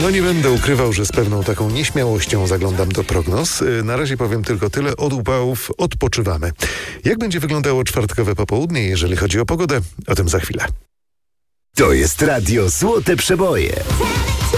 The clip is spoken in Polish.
No nie będę ukrywał, że z pewną taką nieśmiałością zaglądam do prognoz. Na razie powiem tylko tyle, od upałów odpoczywamy. Jak będzie wyglądało czwartkowe popołudnie, jeżeli chodzi o pogodę? O tym za chwilę. To jest Radio Złote Przeboje.